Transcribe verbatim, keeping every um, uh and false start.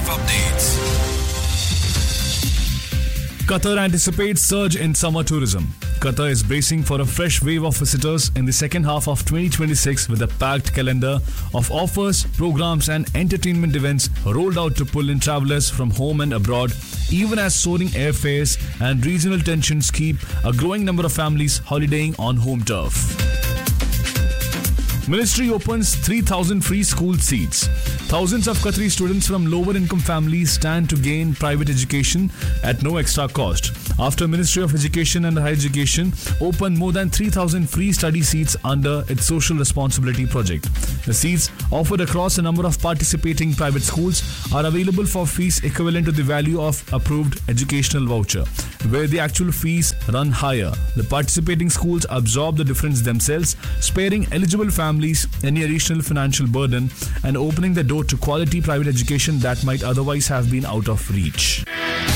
updates. Qatar anticipates surge in summer tourism. Qatar is bracing for a fresh wave of visitors in the second half of twenty twenty-six with a packed calendar of offers, programs and entertainment events rolled out to pull in travelers from home and abroad, even as soaring airfares and regional tensions keep a growing number of families holidaying on home turf. Ministry opens three thousand free school seats. Thousands of Qatari students from lower income families stand to gain private education at no extra cost. After Ministry of Education and Higher Education opened more than three thousand free study seats under its social responsibility project. The seats offered across a number of participating private schools are available for fees equivalent to the value of approved educational voucher, where the actual fees run higher. The participating schools absorb the difference themselves, sparing eligible families any additional financial burden and opening the door to quality private education that might otherwise have been out of reach.